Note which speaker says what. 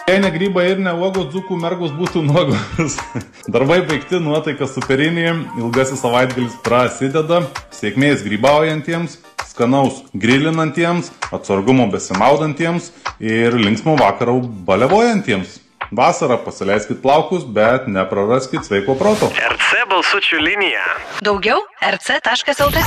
Speaker 1: Jei ne grybai ir ne uogos, dzūkų mergos būtų nuogos. Darbai baigti, nuotaika superinė, ilgasis savaitgalis prasideda, sėkmės grybaujantiems, skanaus grilinantiems, atsargumo besimaudantiems ir linksmo vakarų baliavojantiems. Vasarą pasileiskit plaukus, bet nepraraskit sveiko proto.
Speaker 2: RC balsučių linija.
Speaker 3: Daugiau rc.lt